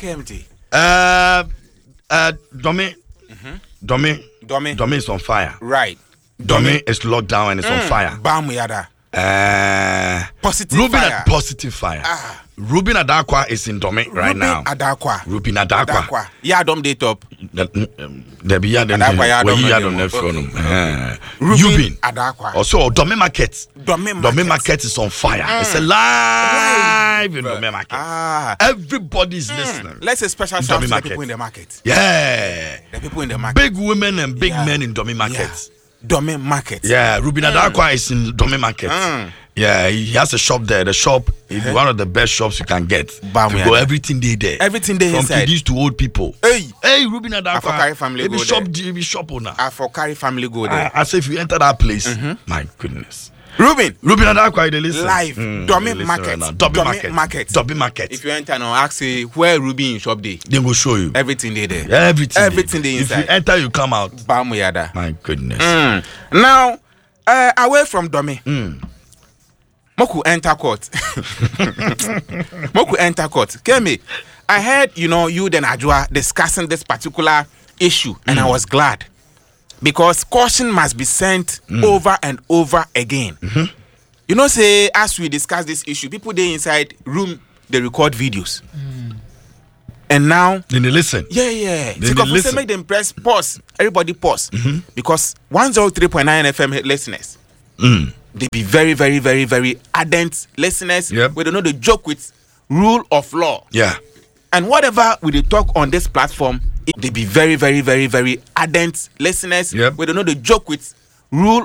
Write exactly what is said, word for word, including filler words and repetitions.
empty. Uh, uh, Domi, mm-hmm. Domi, Domi, Domi is on fire. Right. Domi, Domi is locked down and it's mm. on fire. Bam yada. Uh, positive Ruben fire. Ad- positive fire. Ah. Ruben Adakwa is in Domi right Ruben now. Adakwa. Ruben Adakwa. Adakwa. Yeah, Dom day top. There be Yadom. Yadom left from Ruben Adakwa. Also, Domi Market. Domi Market. Domi Market is on fire. Mm. It's alive right. in Domi Market. Ah. Everybody is mm. listening. Let's say special shout to the people in the market. Yeah. The people in the market. Big women and big yeah. men in Domi Market. Yeah. Domi Market. Yeah, Ruben mm. Adakwa is in Domi Market. Mm. Yeah, he has a shop there. The shop is uh-huh. one of the best shops you can get. Bam, to yeah. go everything day there. Everything day from inside. From to old people. Hey, hey, Ruben Adakwa. Afokari family go shop, there. Be shop owner. Afokari family go there. I, I say if you enter that place, mm-hmm. my goodness. Ruben, Ruben Adakwa, they listen. Live, mm, Domi Market, right Domi Market, Market, Domi Market. If you enter now, ask say where Ruben shop day. They will show you everything they there. Yeah, everything, everything they inside. If you enter, you come out. Bam yada. My goodness. Mm. Now, uh, away from Domi. Mm. Moku enter court. Moku enter court. Kemi, I heard, you know, you and Ajwa discussing this particular issue, and mm. I was glad. Because caution must be sent mm. over and over again. Mm-hmm. You know, say, as we discuss this issue, people there inside room, they record videos. Mm. And now... Then they listen. Yeah, yeah. Then they listen. Make them press pause. Everybody pause. Mm-hmm. Because one oh three point nine F M listeners... Mm. They be very, very, very, very ardent listeners. Yep. We don't know the joke with rule of law. Yeah. And whatever we talk on this platform, they be very, very, very, very ardent listeners. Yep. We don't know the joke with rule